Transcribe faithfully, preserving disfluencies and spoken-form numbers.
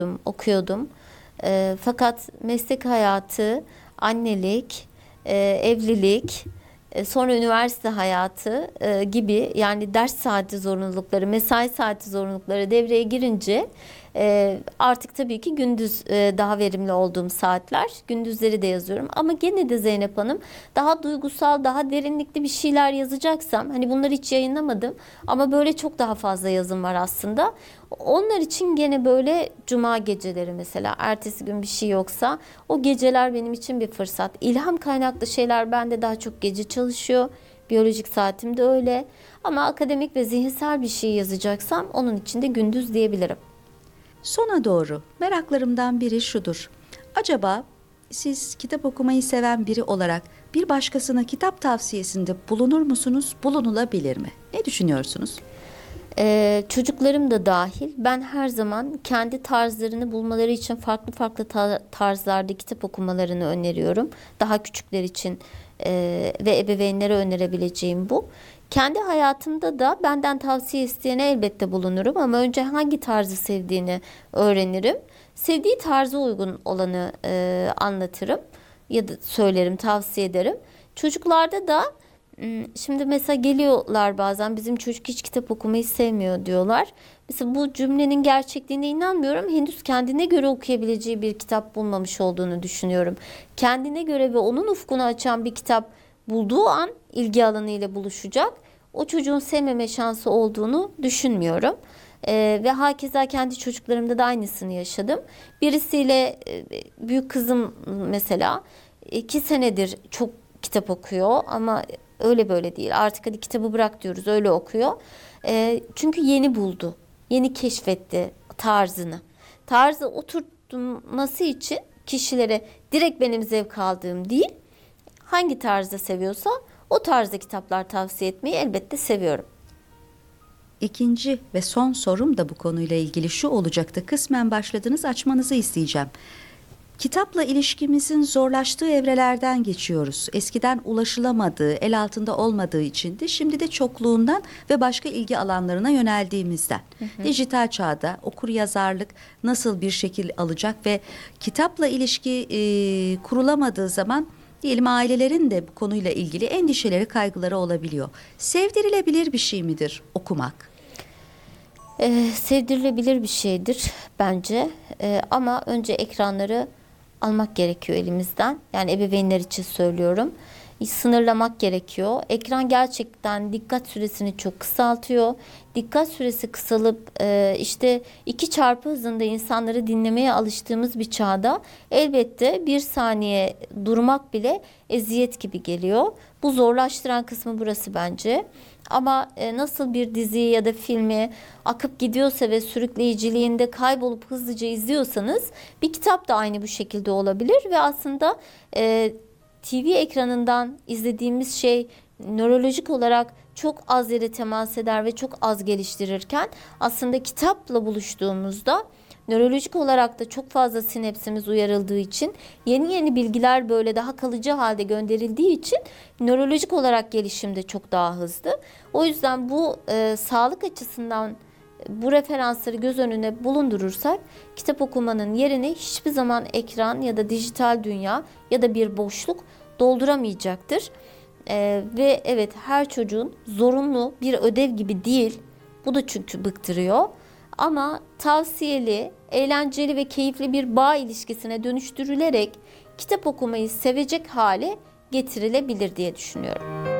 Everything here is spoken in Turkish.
okuyordum. Eee, fakat meslek hayatı, annelik, eee, evlilik, e, sonra üniversite hayatı e, gibi yani ders saati zorunlulukları, mesai saati zorunlulukları devreye girince e, artık tabii ki gündüz e, daha verimli olduğum saatler. Gündüzleri de yazıyorum ama gene de Zeynep Hanım daha duygusal, daha derinlikli bir şeyler yazacaksam hani bunları hiç yayınlamadım ama böyle çok daha fazla yazım var aslında. Onlar için gene böyle cuma geceleri mesela ertesi gün bir şey yoksa o geceler benim için bir fırsat. İlham kaynaklı şeyler bende daha çok gece çalışıyor. Biyolojik saatim de öyle. Ama akademik ve zihinsel bir şey yazacaksam onun için de gündüz diyebilirim. Sona doğru meraklarımdan biri şudur. Acaba siz kitap okumayı seven biri olarak bir başkasına kitap tavsiyesinde bulunur musunuz? Bulunulabilir mi? Ne düşünüyorsunuz? Ee, çocuklarım da dahil ben her zaman kendi tarzlarını bulmaları için farklı farklı ta- tarzlarda kitap okumalarını öneriyorum. Daha küçükler için e, ve ebeveynlere önerebileceğim bu. Kendi hayatımda da benden tavsiye isteyene elbette bulunurum ama önce hangi tarzı sevdiğini öğrenirim. Sevdiği tarza uygun olanı e, anlatırım ya da söylerim, tavsiye ederim. Çocuklarda da Hmm, Şimdi mesela geliyorlar bazen bizim çocuk hiç kitap okumayı sevmiyor diyorlar. Mesela bu cümlenin gerçekliğine inanmıyorum. Henüz kendine göre okuyabileceği bir kitap bulmamış olduğunu düşünüyorum. Kendine göre ve onun ufkunu açan bir kitap bulduğu an ilgi alanıyla buluşacak. O çocuğun sevmeme şansı olduğunu düşünmüyorum. Ee, ve hakeza kendi çocuklarımda da aynısını yaşadım. Birisiyle e, büyük kızım mesela iki senedir çok kitap okuyor ama öyle böyle değil. Artık hadi kitabı bırak diyoruz. Öyle okuyor. Ee, çünkü yeni buldu. Yeni keşfetti tarzını. Tarzı oturtması için kişilere direkt benim zevk aldığım değil, hangi tarzda seviyorsa o tarzda kitaplar tavsiye etmeyi elbette seviyorum. İkinci ve son sorum da bu konuyla ilgili şu olacaktı. Kısmen başladınız, açmanızı isteyeceğim. Kitapla ilişkimizin zorlaştığı evrelerden geçiyoruz. Eskiden ulaşılamadığı, el altında olmadığı için de şimdi de çokluğundan ve başka ilgi alanlarına yöneldiğimizden. Hı hı. Dijital çağda okuryazarlık nasıl bir şekil alacak ve kitapla ilişki e, kurulamadığı zaman diyelim ailelerin de bu konuyla ilgili endişeleri, kaygıları olabiliyor. Sevdirilebilir bir şey midir okumak? Ee, sevdirilebilir bir şeydir bence. Ee, ama önce ekranları almak gerekiyor elimizden. Yani ebeveynler için söylüyorum. Sınırlamak gerekiyor. Ekran gerçekten dikkat süresini çok kısaltıyor. Dikkat süresi kısalıp e, işte iki çarpı hızında insanları dinlemeye alıştığımız bir çağda elbette bir saniye durmak bile eziyet gibi geliyor. Bu zorlaştıran kısmı burası bence. Ama e, nasıl bir diziyi ya da filmi akıp gidiyorsa ve sürükleyiciliğinde kaybolup hızlıca izliyorsanız bir kitap da aynı bu şekilde olabilir ve aslında e, T V ekranından izlediğimiz şey nörolojik olarak çok az yere temas eder ve çok az geliştirirken aslında kitapla buluştuğumuzda nörolojik olarak da çok fazla sinapsimiz uyarıldığı için yeni yeni bilgiler böyle daha kalıcı halde gönderildiği için nörolojik olarak gelişim de çok daha hızlı. O yüzden bu e, sağlık açısından bu referansları göz önüne bulundurursak kitap okumanın yerini hiçbir zaman ekran ya da dijital dünya ya da bir boşluk dolduramayacaktır. Ee, ve evet her çocuğun zorunlu bir ödev gibi değil. Bu da çünkü bıktırıyor. Ama tavsiyeli, eğlenceli ve keyifli bir bağ ilişkisine dönüştürülerek kitap okumayı sevecek hale getirilebilir diye düşünüyorum.